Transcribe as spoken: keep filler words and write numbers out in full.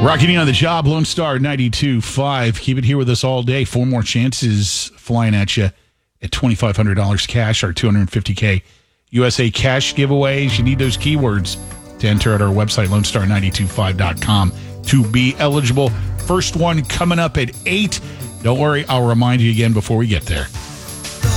Rocking in on the job, Lone Star ninety-two point five. Keep it here with us all day. Four more chances flying at you at twenty-five hundred dollars cash, our two hundred fifty thousand U S A cash giveaways. You need those keywords to enter at our website, lone star nine two five dot com, to be eligible. First one coming up at eight. Don't worry, I'll remind you again before we get there.